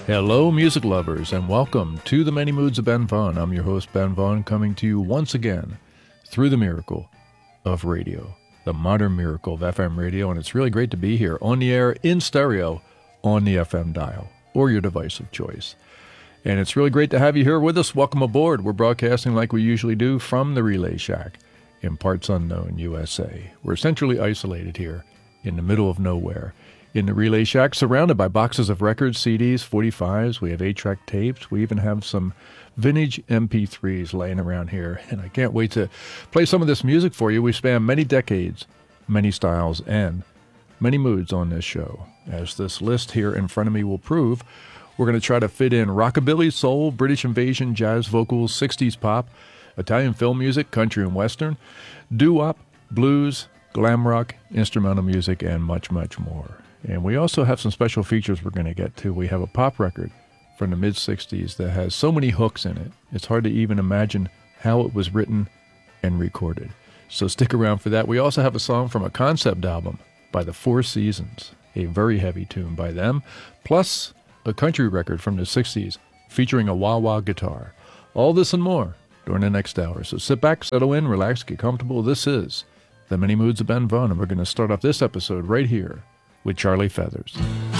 Hello, music lovers, and welcome to the Many Moods of Ben Vaughn. I'm your host, Ben Vaughn, coming to you once again through the miracle of radio, the modern miracle of FM radio, and it's really great to be here on the air, in stereo, on the FM dial, or your device of choice. And it's really great to have you here with us. Welcome aboard. We're broadcasting like we usually do from the Relay Shack in parts unknown, USA. We're centrally isolated here in the middle of nowhere. In the Relay Shack, surrounded by boxes of records, CDs, 45s, we have 8-track tapes, we even have some vintage MP3s laying around here, and I can't wait to play some of this music for you. We span many decades, many styles, and many moods on this show. As this list here in front of me will prove, we're going to try to fit in rockabilly, soul, British invasion, jazz vocals, 60s pop, Italian film music, country and western, doo-wop, blues, glam rock, instrumental music, and much, much more. And we also have some special features we're going to get to. We have a pop record from the mid-60s that has so many hooks in it, it's hard to even imagine how it was written and recorded. So stick around for that. We also have a song from a concept album by the Four Seasons, a very heavy tune by them, plus a country record from the 60s featuring a wah-wah guitar. All this and more during the next hour. So sit back, settle in, relax, get comfortable. This is The Many Moods of Ben Vaughn, and we're going to start off this episode right here with Charlie Feathers.